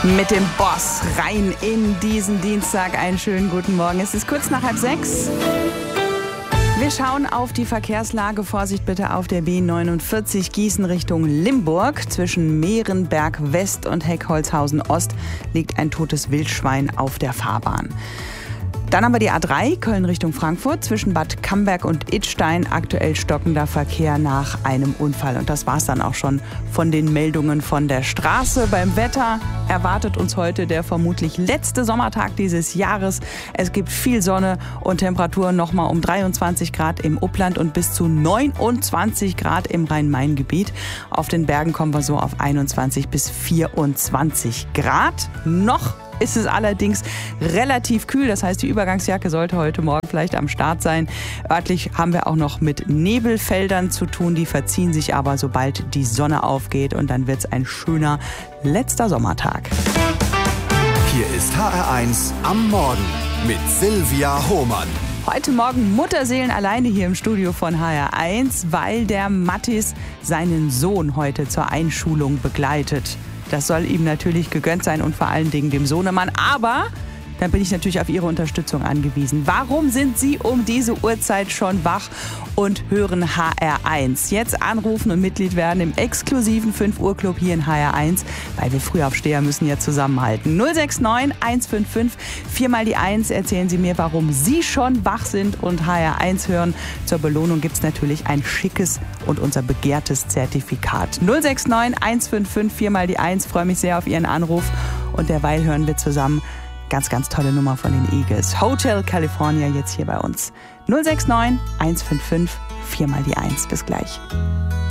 Mit dem Boss rein in diesen Dienstag. Einen schönen guten Morgen. Es ist kurz nach 5:30. Wir schauen auf die Verkehrslage. Vorsicht bitte auf der B49 Gießen Richtung Limburg. Zwischen Mehrenberg West und Heckholzhausen Ost liegt ein totes Wildschwein auf der Fahrbahn. Dann haben wir die A3 Köln Richtung Frankfurt. Zwischen Bad Camberg und Idstein aktuell stockender Verkehr nach einem Unfall. Und das war's dann auch schon von den Meldungen von der Straße. Beim Wetter erwartet uns heute der vermutlich letzte Sommertag dieses Jahres. Es gibt viel Sonne und Temperaturen nochmal um 23 Grad im Upland und bis zu 29 Grad im Rhein-Main-Gebiet. Auf den Bergen kommen wir so auf 21 bis 24 Grad. Noch ist es allerdings relativ kühl. Das heißt, die Übergangsjacke sollte heute Morgen vielleicht am Start sein. Örtlich haben wir auch noch mit Nebelfeldern zu tun. Die verziehen sich aber, sobald die Sonne aufgeht. Und dann wird es ein schöner letzter Sommertag. Hier ist HR1 am Morgen mit Silvia Hohmann. Heute Morgen Mutterseelen alleine hier im Studio von HR1, weil der Mattis seinen Sohn heute zur Einschulung begleitet. Das soll ihm natürlich gegönnt sein und vor allen Dingen dem Sohnemann. Aber dann bin ich natürlich auf Ihre Unterstützung angewiesen. Warum sind Sie um diese Uhrzeit schon wach und hören HR1? Jetzt anrufen und Mitglied werden im exklusiven 5 Uhr Club hier in HR1, weil wir Frühaufsteher müssen ja zusammenhalten. 069 155 4 mal die 1. Erzählen Sie mir, warum Sie schon wach sind und HR1 hören. Zur Belohnung gibt es natürlich ein schickes und unser begehrtes Zertifikat. 069 155 4 mal die 1. Freue mich sehr auf Ihren Anruf und derweil hören wir zusammen ganz, ganz tolle Nummer von den Eagles. Hotel California jetzt hier bei uns. 069 155 4 mal die 1. Bis gleich.